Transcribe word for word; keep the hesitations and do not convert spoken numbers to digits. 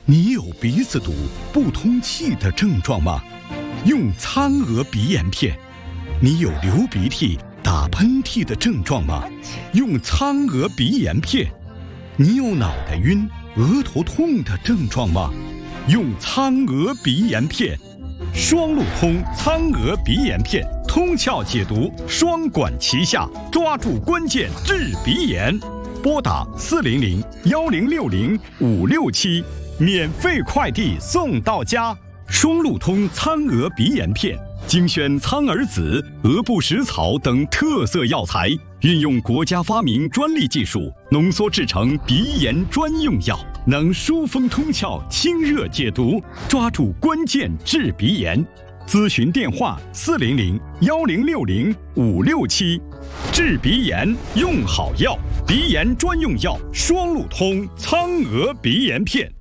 你有鼻子堵、不通气的症状吗？用苍娥鼻炎片。你有流鼻涕、打喷嚏的症状吗？用苍娥鼻炎片。你有脑袋晕、额头痛的症状吗？用苍娥鼻炎片。双路通苍娥鼻炎片，通窍解毒，双管齐下，抓住关键治鼻炎。拨打四零零幺零六零五六七，免费快递送到家。双路通苍娥鼻炎片，精选苍耳子、鹅不食草等特色药材，运用国家发明专利技术，浓缩制成鼻炎专用药，能疏风通窍、清热解毒，抓住关键治鼻炎。咨询电话：四零零幺零六零五六七。治鼻炎用好药，鼻炎专用药双路通苍娥鼻炎片。